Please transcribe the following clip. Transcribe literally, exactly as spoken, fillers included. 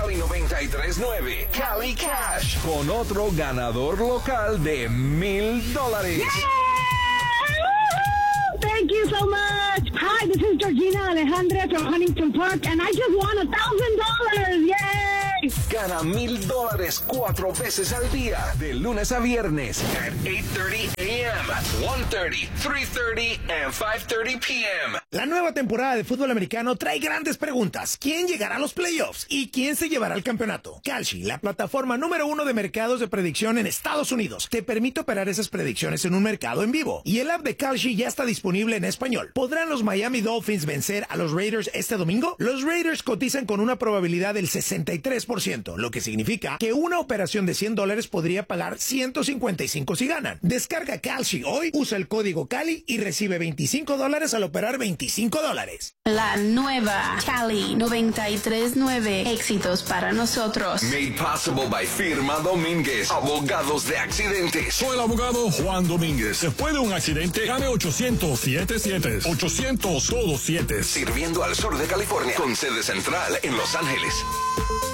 Cali noventa y tres nueve, Cali Cash, con otro ganador local de mil dólares. Yeah! Thank you so much. Hi, this is Georgina Alejandra from Huntington Park, and I just won a thousand dollars. Yay! Gana mil dólares cuatro veces al día, de lunes a viernes, at eight thirty a.m., one thirty, three thirty, and five thirty p.m. La nueva temporada de fútbol americano trae grandes preguntas. ¿Quién llegará a los playoffs? ¿Y quién se llevará el campeonato? Kalshi, la plataforma número uno de mercados de predicción en Estados Unidos, te permite operar esas predicciones en un mercado en vivo. Y el app de Kalshi ya está disponible en español. ¿Podrán los Miami Dolphins vencer a los Raiders este domingo? Los Raiders cotizan con una probabilidad del sesenta y tres por ciento, lo que significa que una operación de cien dólares podría pagar ciento cincuenta y cinco si ganan. Descarga Kalshi hoy, usa el código Cali y recibe veinticinco dólares al operar veinticinco dólares. La nueva Cali noventa y tres nueve, éxitos para nosotros. Made possible by Firma Domínguez, abogados de accidentes. Soy el abogado Juan Domínguez. Después de un accidente, llame ochocientos siete siete, ochocientos todos siete. Sirviendo al sur de California, con sede central en Los Ángeles.